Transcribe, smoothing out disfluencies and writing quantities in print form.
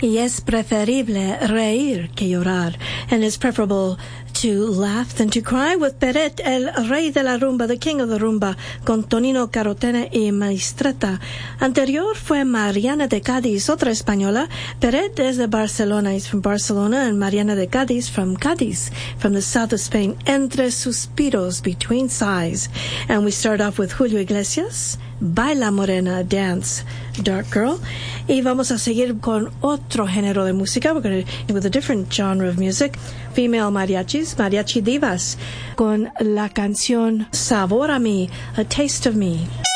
Y es preferible reír que llorar. And it's preferable to laugh than to cry with Peret, el rey de la rumba, the king of the rumba, con Tonino Carotene y Maestreta. Anterior fue Mariana de Cádiz, otra española. Peret is de Barcelona, he's from Barcelona, and Mariana de Cádiz from Cádiz, from the south of Spain, entre suspiros, between sighs. And we start off with Julio Iglesias, Baila Morena, Dance, Dark Girl. Y vamos a seguir con otro género de música. We're going to with a different genre of music. Female mariachis, Mariachi Divas, con la canción Sabor a Mí, A Taste of Me.